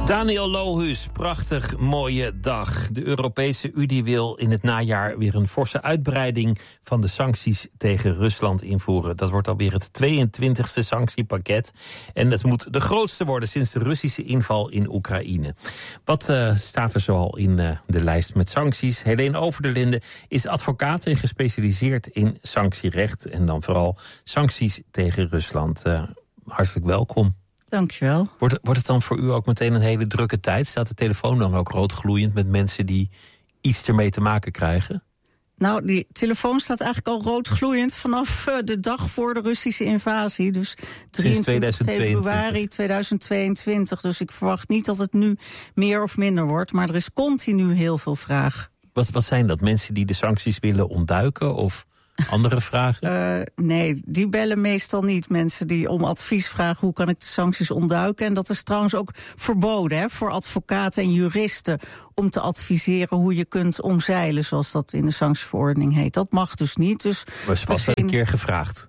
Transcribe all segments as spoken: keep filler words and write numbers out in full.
Daniel Lohus, prachtig mooie dag. De Europese Unie wil in het najaar weer een forse uitbreiding van de sancties tegen Rusland invoeren. Dat wordt alweer het tweeëntwintigste sanctiepakket. En het moet de grootste worden sinds de Russische inval in Oekraïne. Wat uh, staat er zoal in uh, de lijst met sancties? Helene Over-der-Linden is advocaat en gespecialiseerd in sanctierecht. En dan vooral sancties tegen Rusland. Uh, hartelijk welkom. Dankjewel. Wordt, wordt het dan voor u ook meteen een hele drukke tijd? Staat de telefoon dan ook roodgloeiend met mensen die iets ermee te maken krijgen? Nou, die telefoon staat eigenlijk al roodgloeiend vanaf uh, de dag voor de Russische invasie. Dus drieëntwintig februari tweeduizend tweeëntwintig. Dus ik verwacht niet dat het nu meer of minder wordt. Maar er is continu heel veel vraag. Wat, wat zijn dat? Mensen die de sancties willen ontduiken of andere vragen? Uh, nee, die bellen meestal niet. Mensen die om advies vragen hoe kan ik de sancties ontduiken. En dat is trouwens ook verboden hè, voor advocaten en juristen om te adviseren hoe je kunt omzeilen, zoals dat in de sanctieverordening heet. Dat mag dus niet. Dus was vast wel een keer gevraagd.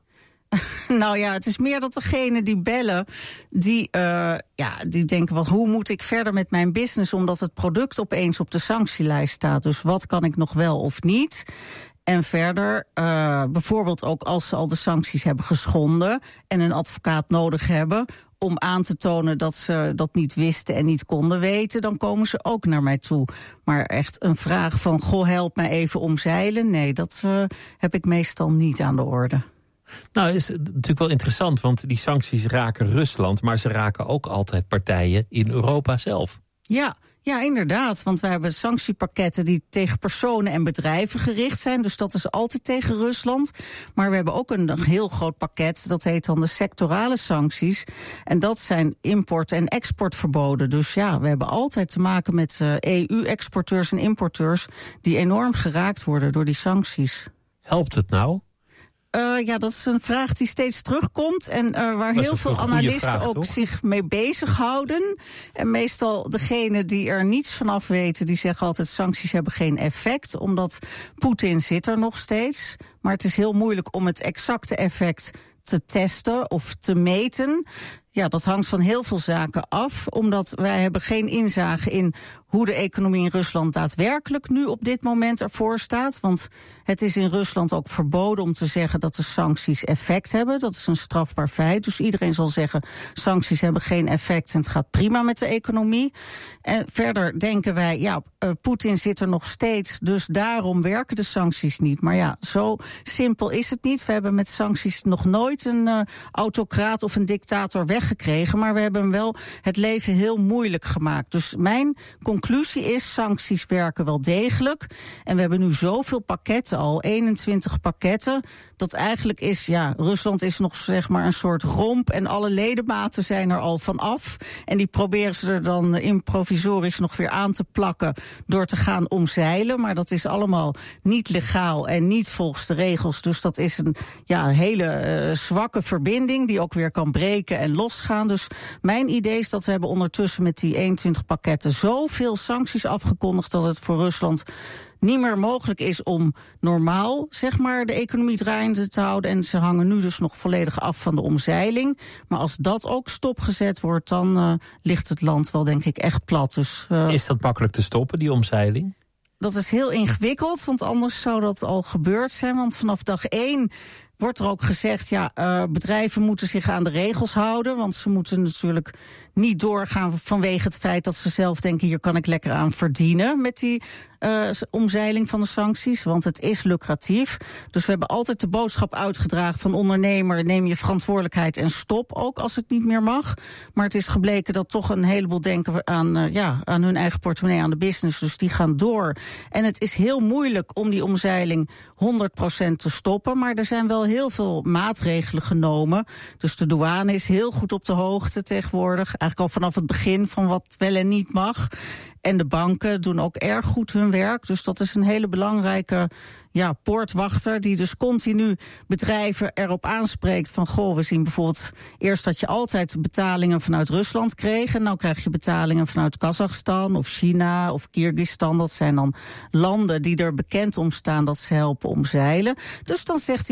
Nou ja, het is meer dat degenen die bellen, die, uh, ja, die denken, wat, hoe moet ik verder met mijn business, omdat het product opeens op de sanctielijst staat. Dus wat kan ik nog wel of niet? En verder, uh, bijvoorbeeld ook als ze al de sancties hebben geschonden en een advocaat nodig hebben om aan te tonen dat ze dat niet wisten en niet konden weten, dan komen ze ook naar mij toe. Maar echt een vraag van, goh, help mij even omzeilen, nee, dat uh, heb ik meestal niet aan de orde. Nou, is natuurlijk wel interessant, want die sancties raken Rusland, maar ze raken ook altijd partijen in Europa zelf. Ja, ja, inderdaad, want we hebben sanctiepakketten die tegen personen en bedrijven gericht zijn. Dus dat is altijd tegen Rusland. Maar we hebben ook een heel groot pakket, dat heet dan de sectorale sancties. En dat zijn import- en exportverboden. Dus ja, we hebben altijd te maken met uh, E U-exporteurs en importeurs die enorm geraakt worden door die sancties. Helpt het nou? Uh, ja, dat is een vraag die steeds terugkomt en uh, waar heel veel analisten vraag, ook toch? zich mee bezighouden. En meestal degenen die er niets vanaf weten, die zeggen altijd sancties hebben geen effect, omdat Poetin zit er nog steeds. Maar het is heel moeilijk om het exacte effect te testen of te meten. Ja, dat hangt van heel veel zaken af, omdat wij hebben geen inzage in hoe de economie in Rusland daadwerkelijk nu op dit moment ervoor staat. Want het is in Rusland ook verboden om te zeggen dat de sancties effect hebben. Dat is een strafbaar feit. Dus iedereen zal zeggen, sancties hebben geen effect en het gaat prima met de economie. En verder denken wij, ja, uh, Poetin zit er nog steeds, dus daarom werken de sancties niet. Maar ja, zo simpel is het niet. We hebben met sancties nog nooit een uh, autocraat of een dictator weggekregen, maar we hebben hem wel het leven heel moeilijk gemaakt. Dus mijn conclusie is, sancties werken wel degelijk. En we hebben nu zoveel pakketten al, eenentwintig pakketten, dat eigenlijk is, ja, Rusland is nog zeg maar een soort romp en alle ledematen zijn er al van af. En die proberen ze er dan improvisorisch nog weer aan te plakken door te gaan omzeilen. Maar dat is allemaal niet legaal en niet volgens de regels. Dus dat is een ja, hele uh, zwakke verbinding die ook weer kan breken en losgaan. Dus mijn idee is dat we hebben ondertussen met die eenentwintig pakketten zoveel sancties afgekondigd dat het voor Rusland niet meer mogelijk is om normaal, zeg maar, de economie draaiende te houden. En ze hangen nu dus nog volledig af van de omzeiling. Maar als dat ook stopgezet wordt, dan uh, ligt het land wel, denk ik, echt plat. Dus, uh, is dat makkelijk te stoppen, die omzeiling? Dat is heel ingewikkeld, want anders zou dat al gebeurd zijn. Want vanaf dag één wordt er ook gezegd, ja, uh, bedrijven moeten zich aan de regels houden. Want ze moeten natuurlijk niet doorgaan vanwege het feit dat ze zelf denken, hier kan ik lekker aan verdienen met die uh, omzeiling van de sancties. Want het is lucratief. Dus we hebben altijd de boodschap uitgedragen van ondernemer, neem je verantwoordelijkheid en stop ook als het niet meer mag. Maar het is gebleken dat toch een heleboel denken aan, uh, ja, aan hun eigen portemonnee, aan de business. Dus die gaan door. En het is heel moeilijk om die omzeiling honderd procent te stoppen. Maar er zijn wel heel veel maatregelen genomen. Dus de douane is heel goed op de hoogte tegenwoordig. Eigenlijk al vanaf het begin van wat wel en niet mag. En de banken doen ook erg goed hun werk. Dus dat is een hele belangrijke ja, poortwachter die dus continu bedrijven erop aanspreekt van, goh, we zien bijvoorbeeld eerst dat je altijd betalingen vanuit Rusland kreeg. En nou krijg je betalingen vanuit Kazachstan of China of Kyrgyzstan. Dat zijn dan landen die er bekend om staan dat ze helpen omzeilen. Dus dan zegt die bank, hé, hey,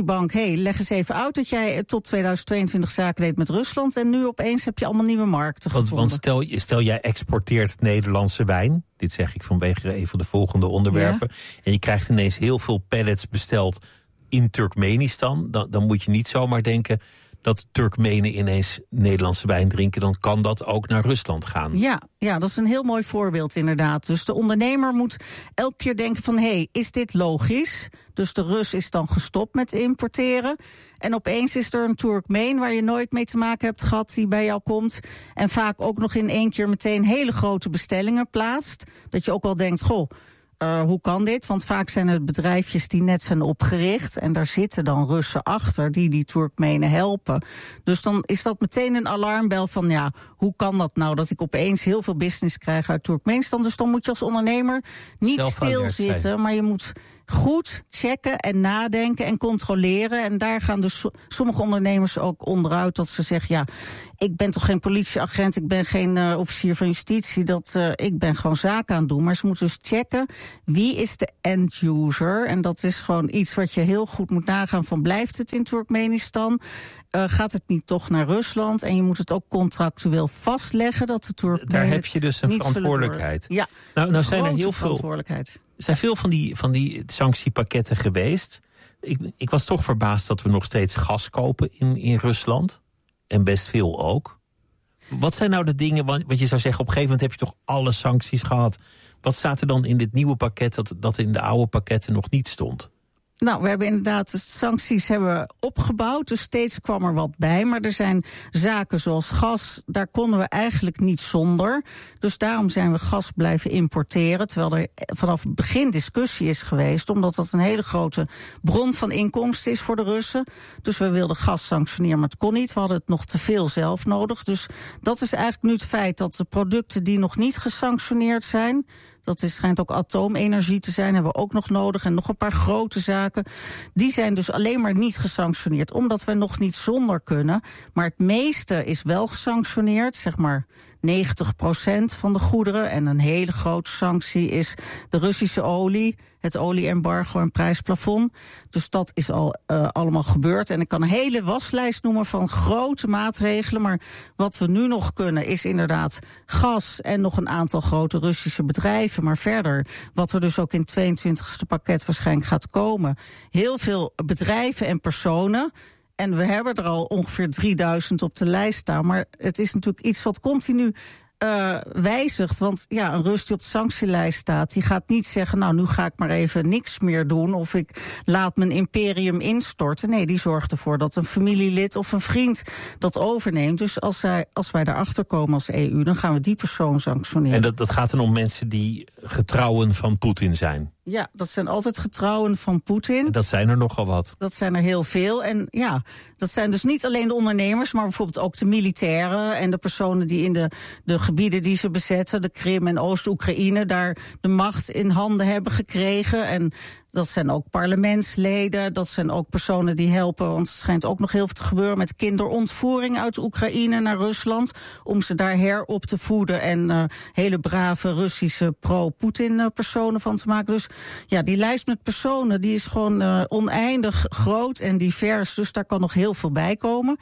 hey, leg eens even uit dat jij tot tweeduizend tweeëntwintig zaken deed met Rusland en nu opeens heb je allemaal nieuwe markten want, gevonden. Want stel, stel jij exporteert Nederlandse wijn, dit zeg ik vanwege een van de volgende onderwerpen, ja. En je krijgt ineens heel veel pallets besteld in Turkmenistan, dan, dan moet je niet zomaar denken dat Turkmenen ineens Nederlandse wijn drinken, dan kan dat ook naar Rusland gaan. Ja, ja, dat is een heel mooi voorbeeld inderdaad. Dus de ondernemer moet elke keer denken van, hé, hey, is dit logisch? Dus de Rus is dan gestopt met importeren. En opeens is er een Turkmeen waar je nooit mee te maken hebt gehad, die bij jou komt. En vaak ook nog in één keer meteen hele grote bestellingen plaatst. Dat je ook wel denkt, goh, Uh, hoe kan dit? Want vaak zijn het bedrijfjes die net zijn opgericht en daar zitten dan Russen achter die die Turkmenen helpen. Dus dan is dat meteen een alarmbel van, ja, hoe kan dat nou dat ik opeens heel veel business krijg uit Turkmenistan? Dus dan moet je als ondernemer niet stilzitten, maar je moet goed checken en nadenken en controleren. En daar gaan dus sommige ondernemers ook onderuit dat ze zeggen, ja, ik ben toch geen politieagent, ik ben geen uh, officier van justitie, dat uh, ik ben gewoon zaken aan het doen. Maar ze moeten dus checken, wie is de end user? En dat is gewoon iets wat je heel goed moet nagaan van, blijft het in Turkmenistan? Uh, gaat het niet toch naar Rusland? En je moet het ook contractueel vastleggen dat de Turkmenen. Daar heb je dus een verantwoordelijkheid. Ja, nou, nou zijn er heel veel. Er zijn veel van die, van die sanctiepakketten geweest. Ik, ik was toch verbaasd dat we nog steeds gas kopen in, in Rusland. En best veel ook. Wat zijn nou de dingen, wat je zou zeggen, op een gegeven moment heb je toch alle sancties gehad. Wat staat er dan in dit nieuwe pakket dat, dat in de oude pakketten nog niet stond? Nou, we hebben inderdaad de sancties hebben opgebouwd, dus steeds kwam er wat bij. Maar er zijn zaken zoals gas, daar konden we eigenlijk niet zonder. Dus daarom zijn we gas blijven importeren, terwijl er vanaf het begin discussie is geweest, omdat dat een hele grote bron van inkomsten is voor de Russen. Dus we wilden gas sanctioneren, maar het kon niet. We hadden het nog te veel zelf nodig. Dus dat is eigenlijk nu het feit dat de producten die nog niet gesanctioneerd zijn, dat is, schijnt ook atoomenergie te zijn, hebben we ook nog nodig. En nog een paar grote zaken. Die zijn dus alleen maar niet gesanctioneerd, omdat we nog niet zonder kunnen. Maar het meeste is wel gesanctioneerd, zeg maar negentig procent van de goederen. En een hele grote sanctie is de Russische olie, het olieembargo en prijsplafond. Dus dat is al uh, allemaal gebeurd. En ik kan een hele waslijst noemen van grote maatregelen. Maar wat we nu nog kunnen is inderdaad gas en nog een aantal grote Russische bedrijven. Maar verder, wat er dus ook in het tweeëntwintigste pakket waarschijnlijk gaat komen, heel veel bedrijven en personen. En we hebben er al ongeveer drieduizend op de lijst staan. Maar het is natuurlijk iets wat continu uh, wijzigt. Want ja, een Rus die op de sanctielijst staat, die gaat niet zeggen, nou, nu ga ik maar even niks meer doen of ik laat mijn imperium instorten. Nee, die zorgt ervoor dat een familielid of een vriend dat overneemt. Dus als, zij, als wij daarachter komen als E U, dan gaan we die persoon sanctioneren. En dat, dat gaat dan om mensen die getrouwen van Poetin zijn? Ja, dat zijn altijd getrouwen van Poetin. En dat zijn er nogal wat. Dat zijn er heel veel. En ja, dat zijn dus niet alleen de ondernemers, maar bijvoorbeeld ook de militairen en de personen die in de, de gebieden die ze bezetten, de Krim en Oost-Oekraïne, daar de macht in handen hebben gekregen. En dat zijn ook parlementsleden, dat zijn ook personen die helpen, want het schijnt ook nog heel veel te gebeuren met kinderontvoering uit Oekraïne naar Rusland, om ze daar herop te voeden en uh, hele brave Russische pro-Poetin personen van te maken. Dus ja, die lijst met personen die is gewoon uh, oneindig groot en divers, dus daar kan nog heel veel bij komen.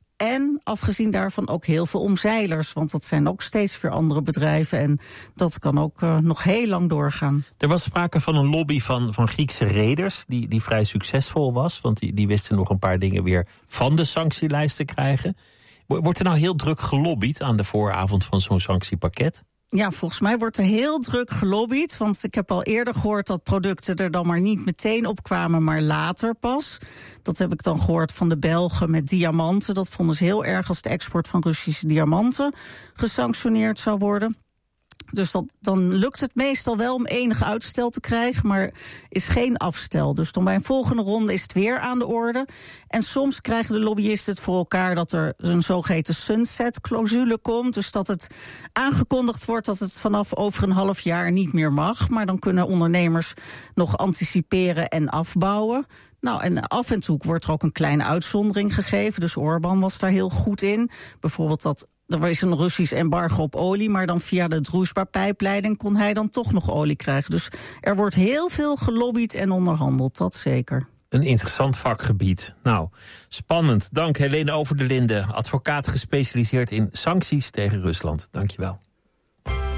En afgezien daarvan ook heel veel omzeilers, want dat zijn ook steeds weer andere bedrijven en dat kan ook uh, nog heel lang doorgaan. Er was sprake van een lobby van, van Griekse reders die, die vrij succesvol was, want die, die wisten nog een paar dingen weer van de sanctielijst te krijgen. Wordt er nou heel druk gelobbyd aan de vooravond van zo'n sanctiepakket? Ja, volgens mij wordt er heel druk gelobbyd. Want ik heb al eerder gehoord dat producten er dan maar niet meteen op kwamen, maar later pas. Dat heb ik dan gehoord van de Belgen met diamanten. Dat vonden ze heel erg als de export van Russische diamanten gesanctioneerd zou worden. Dus dat, dan lukt het meestal wel om enig uitstel te krijgen, maar is geen afstel. Dus dan bij een volgende ronde is het weer aan de orde. En soms krijgen de lobbyisten het voor elkaar dat er een zogeheten sunset-clausule komt. Dus dat het aangekondigd wordt dat het vanaf over een half jaar niet meer mag. Maar dan kunnen ondernemers nog anticiperen en afbouwen. Nou, en af en toe wordt er ook een kleine uitzondering gegeven. Dus Orbán was daar heel goed in. Bijvoorbeeld dat er is een Russisch embargo op olie, maar dan via de Druzhba-pijpleiding kon hij dan toch nog olie krijgen. Dus er wordt heel veel gelobbyd en onderhandeld, dat zeker. Een interessant vakgebied. Nou, spannend. Dank Helene Over de Linde, advocaat gespecialiseerd in sancties tegen Rusland. Dank je wel.